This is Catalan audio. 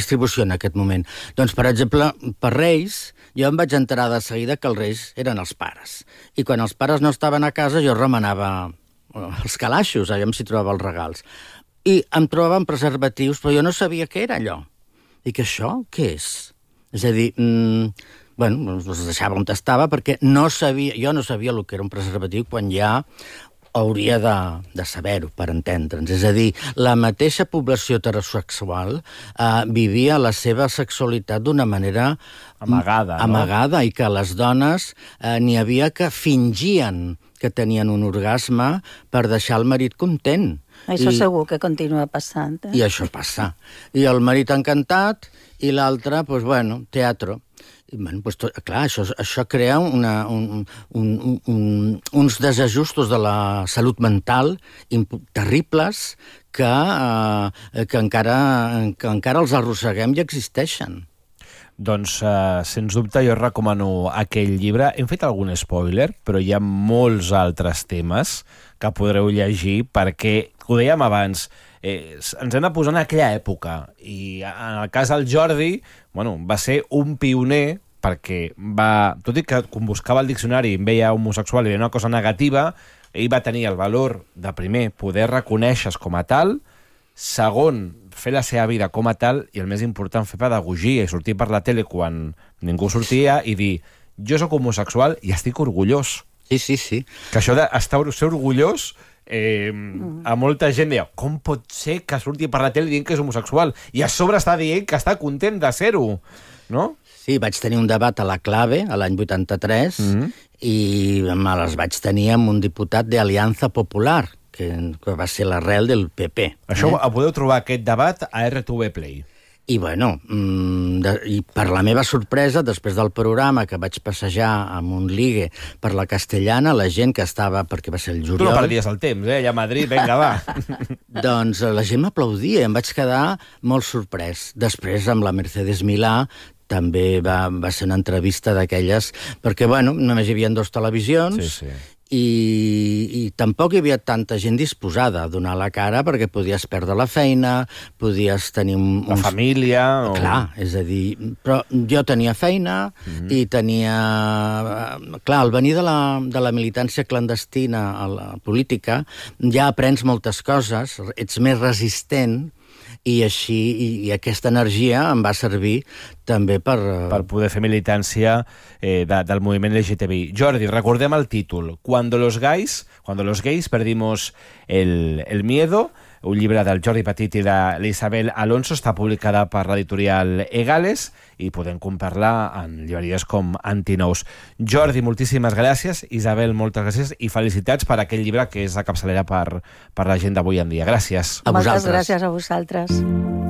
distribució en aquest moment. Doncs, per exemple, per Reis, jo em vaig enterar de seguida que els Reis eren els pares. I quan els pares no estaven a casa, jo remenava els calaixos, allà si trobava els regals. I em trobaven preservatius, però jo no sabia què era allò. Dic, això què és? És a dir, els deixava on estava perquè jo no sabia el que era un preservatiu quan ja hauria de saber-ho, per entendre'ns. És a dir, la mateixa població heterosexual vivia la seva sexualitat d'una manera amagada, i que les dones n'hi havia que fingien que tenien un orgasme per deixar el marit content. Això segur que continua passant. I això passa. I el marit encantat i l'altre, teatre. Clar, això crea uns desajustos de la salut mental terribles que encara els arrosseguem i existeixen. Doncs, sens dubte, jo recomano aquell llibre. Hem fet algun spoiler, però hi ha molts altres temes que podreu llegir perquè, ho dèiem abans, ens hem de posar en aquella època. I en el cas del Jordi, va ser un pioner perquè tot i que quan buscava el diccionari em veia homosexual i veia una cosa negativa, ell va tenir el valor de, primer, poder reconèixer-se com a tal, segon, fer la seva vida com a tal, i el més important, fer pedagogia i sortir per la tele quan ningú sortia i dir, jo sóc homosexual i estic orgullós. Sí. Que això de ser orgullós, a molta gent deia, com pot ser que surti per la tele dient que és homosexual? I a sobre està dient que està content de ser-ho, no? Sí, vaig tenir un debat a la Clave, l'any 83, i les vaig tenir amb un diputat d'Aliança Popular, que va ser l'arrel del PP. Això ho podeu trobar, aquest debat, a RTV Play. I, i per la meva sorpresa, després del programa que vaig passejar amb un ligue per la Castellana, la gent que estava, perquè va ser el juliol... Tu no perdies el temps, allà a Madrid, vinga, va. Doncs la gent m'aplaudia i em vaig quedar molt sorprès. Després, amb la Mercedes Milà, també va ser una entrevista d'aquelles, perquè, només hi havia 2 televisions, i tampoc hi havia tanta gent disposada a donar la cara perquè podies perdre la feina, podies tenir la família... Clar, és a dir, però jo tenia feina i tenia... Clar, al venir de la militància clandestina a la política ja aprens moltes coses, ets més resistent, i així, i aquesta energia em va servir també per poder fer militància del moviment LGTBI. Jordi, recordem el títol. Cuando los gays perdimos el miedo, un llibre del Jordi Petit i de l'Isabel Alonso, està publicada per l'editorial Egales i podem comprar-la en llibreries com Antinous. Jordi, moltíssimes gràcies. Isabel, moltes gràcies i felicitats per aquell llibre que és la capçalera per la gent d'avui en dia. Gràcies. A vosaltres. Moltes gràcies a vosaltres.